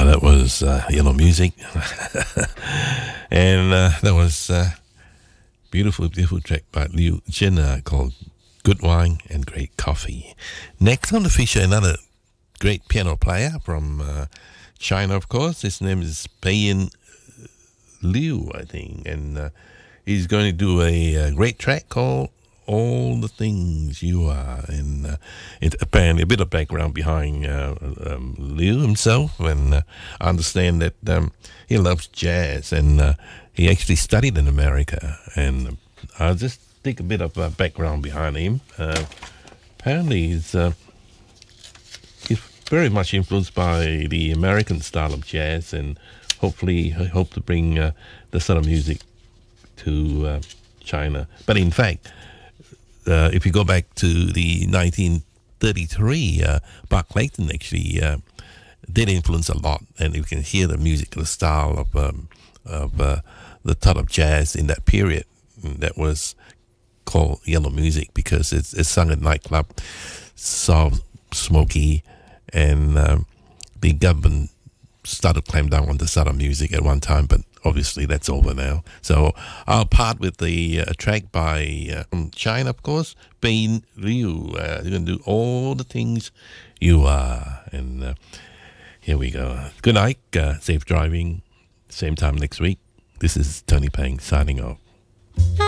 That was Yellow Music. And that was beautiful, beautiful track by Liu Jin called Good Wine and Great Coffee. Next on the feature, another great piano player from China, of course. His name is Peiyin Liu, I think. And he's going to do a great track called All the Things You Are. And apparently a bit of background behind Liu himself. And I understand that he loves jazz, and he actually studied in America. And I'll just take a bit of background behind him. Apparently he's very much influenced by the American style of jazz, and hopefully hope to bring the sort of music to China. But in fact, if you go back to the 1933, Buck Clayton actually did influence a lot, and you can hear the musical style of the type of jazz in that period that was called yellow music, because it's sung at nightclub, soft, smoky, and the government started to clamp down on the sort of music at one time, but obviously that's over now. So I'll part with the track by from China, of course, Peiyin Liu. You're going to do All the Things You Are. And here we go. Good night, safe driving, same time next week. This is Tony Pang signing off.